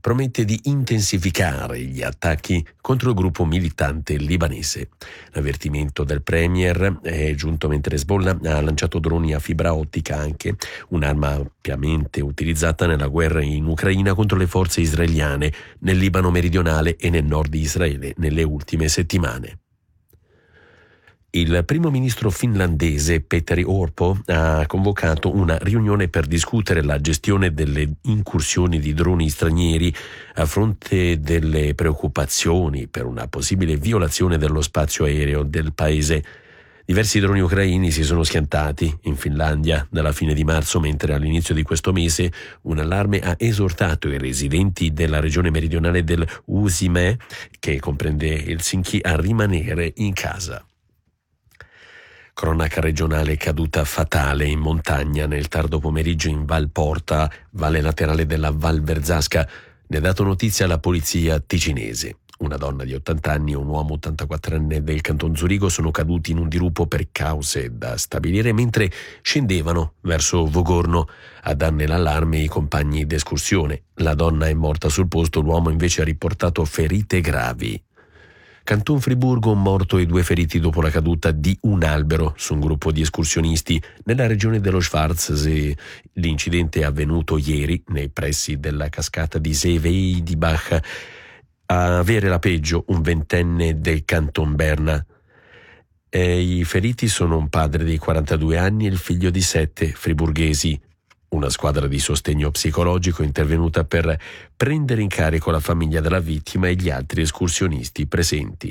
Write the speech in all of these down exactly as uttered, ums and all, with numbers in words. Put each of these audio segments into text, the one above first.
promette di intensificare gli attacchi contro il gruppo militante libanese. L'avvertimento del premier è giunto mentre Hezbollah ha lanciato droni a fibra ottica, anche un'arma ampiamente utilizzata nella guerra in Ucraina contro le forze israeliane nel Libano meridionale e nel nord di Israele nelle ultime settimane. Il primo ministro finlandese Petteri Orpo ha convocato una riunione per discutere la gestione delle incursioni di droni stranieri a fronte delle preoccupazioni per una possibile violazione dello spazio aereo del paese. Diversi droni ucraini si sono schiantati in Finlandia dalla fine di marzo, mentre all'inizio di questo mese un allarme ha esortato i residenti della regione meridionale del Uusimaa, che comprende Helsinki, a rimanere in casa. Cronaca regionale: caduta fatale in montagna nel tardo pomeriggio in Val Porta, valle laterale della Val Verzasca. Ne ha dato notizia la polizia ticinese. Una donna di ottanta anni e un uomo ottantaquattrenne del Canton Zurigo sono caduti in un dirupo per cause da stabilire mentre scendevano verso Vogorno. A darne l'allarme i compagni d'escursione. La donna è morta sul posto, l'uomo invece ha riportato ferite gravi. Canton Friburgo, un morto e due feriti dopo la caduta di un albero su un gruppo di escursionisti nella regione dello Schwarzsee. L'incidente è avvenuto ieri nei pressi della cascata di Zeevey di Bach. A avere la peggio un ventenne del Canton Berna. E i feriti sono un padre di quarantadue anni e il figlio di sette, friburghesi. Una squadra di sostegno psicologico è intervenuta per prendere in carico la famiglia della vittima e gli altri escursionisti presenti.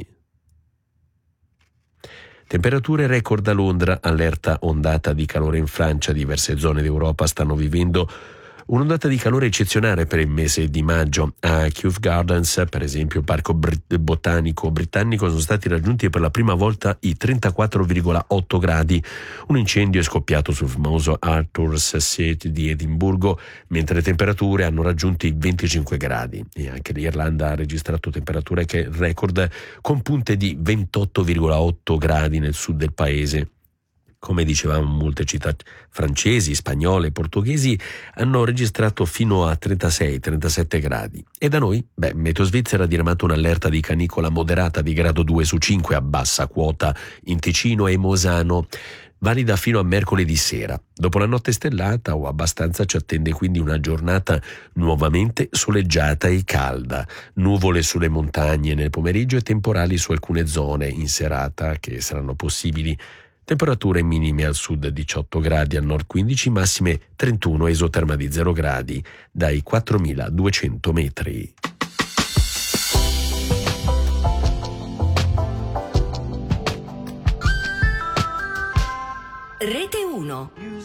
Temperature record a Londra, allerta ondata di calore in Francia. Diverse zone d'Europa stanno vivendo un'ondata di calore eccezionale per il mese di maggio. A Kew Gardens, per esempio il parco Brit- botanico britannico, sono stati raggiunti per la prima volta i trentaquattro virgola otto gradi. Un incendio è scoppiato sul famoso Arthur's Seat di Edimburgo, mentre le temperature hanno raggiunto i venticinque gradi. E anche l'Irlanda ha registrato temperature che record, con punte di ventotto virgola otto gradi nel sud del paese. Come dicevamo, molte città francesi, spagnole, portoghesi hanno registrato fino a trentasei trentasette gradi. E da noi? Beh, Meteo Svizzera ha diramato un'allerta di canicola moderata di grado due su cinque a bassa quota in Ticino e Mosano, valida fino a mercoledì sera. Dopo la notte stellata o abbastanza ci attende quindi una giornata nuovamente soleggiata e calda, nuvole sulle montagne nel pomeriggio e temporali su alcune zone in serata che saranno possibili. Temperature minime al sud diciotto gradi, al nord quindici, massime trentuno, esoterma di zero gradi dai quattromiladuecento metri. Rete uno.